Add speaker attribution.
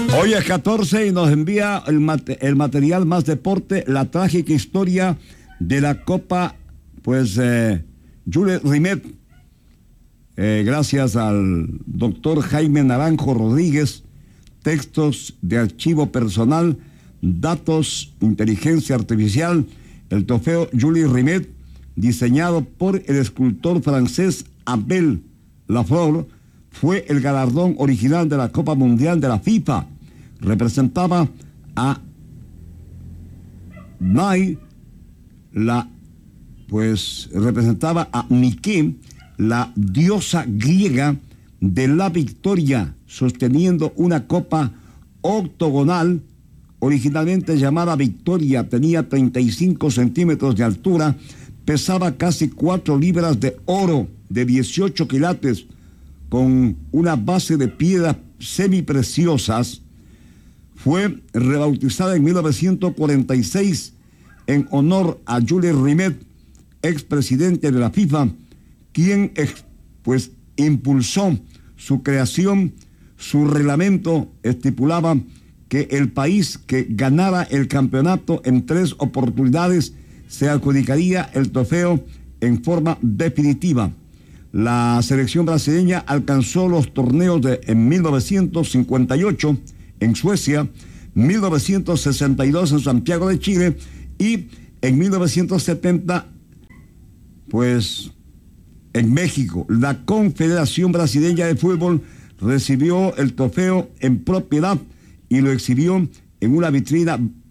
Speaker 1: Hoy es 14 y nos envía el material Más Deporte, la trágica historia de la Copa, Jules Rimet. Gracias al doctor Jaime Naranjo Rodríguez, textos de archivo personal, datos, inteligencia artificial, el trofeo Jules Rimet, diseñado por el escultor francés Abel Lafleur, fue el galardón original de la Copa Mundial de la FIFA. Representaba a representaba a Nike, la diosa griega de la victoria, sosteniendo una copa octogonal, originalmente llamada Victoria. Tenía 35 centímetros de altura, pesaba casi 4 libras de oro de 18 quilates, con una base de piedras semipreciosas. Fue rebautizada en 1946 en honor a Jules Rimet, expresidente de la FIFA, quien impulsó su creación. Su reglamento estipulaba que el país que ganara el campeonato en 3 oportunidades se adjudicaría el trofeo en forma definitiva. La selección brasileña alcanzó los torneos en 1958 en Suecia, 1962 en Santiago de Chile y en 1970 en México. La Confederación Brasileña de Fútbol recibió el trofeo en propiedad y lo exhibió en una vitrina